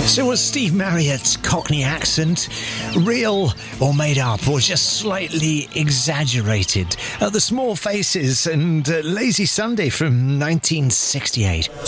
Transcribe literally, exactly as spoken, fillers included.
So was Steve Marriott's Cockney accent real or made up or just slightly exaggerated? Uh, the Small Faces and uh, Lazy Sunday from nineteen sixty-eight.